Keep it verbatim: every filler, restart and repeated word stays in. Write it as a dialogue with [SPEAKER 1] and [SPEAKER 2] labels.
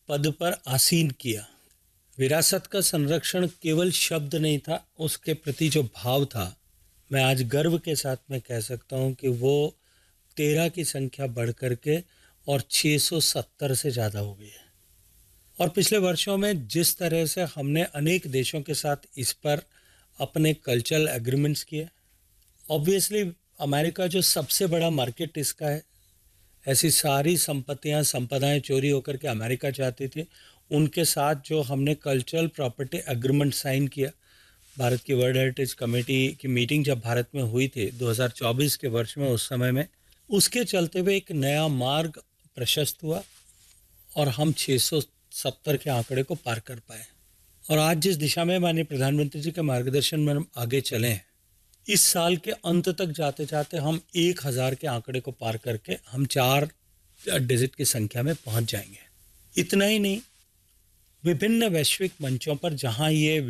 [SPEAKER 1] पद पर आसीन किया। विरासत का संरक्षण केवल शब्द नहीं था, उसके प्रति जो भाव था, मैं आज गर्व के साथ में कह सकता हूं कि वो तेरह की संख्या बढ़ करके और छह सौ सत्तर से ज़्यादा हो गई है। और पिछले वर्षों में जिस तरह से हमने अनेक देशों के साथ इस पर अपने कल्चरल एग्रीमेंट्स किए, ऑब्वियसली अमेरिका जो सबसे बड़ा मार्केट इसका है, ऐसी सारी संपत्तियां संपदाएं चोरी होकर के अमेरिका जाती थी, उनके साथ जो हमने कल्चरल प्रॉपर्टी एग्रीमेंट साइन किया, भारत की वर्ल्ड हेरिटेज कमेटी की मीटिंग जब भारत में हुई थी दो हज़ार चौबीस के वर्ष में, उस समय में उसके चलते हुए एक नया मार्ग प्रशस्त हुआ और हम छह सौ सत्तर के आंकड़े को पार कर पाए। और आज जिस दिशा में माननीय प्रधानमंत्री जी के मार्गदर्शन में हम आगे चले हैं, इस साल के अंत तक जाते जाते हम एक हज़ार के आंकड़े को पार करके हम चार डिजिट की संख्या में पहुंच जाएंगे। इतना ही नहीं, विभिन्न वैश्विक मंचों पर जहां ये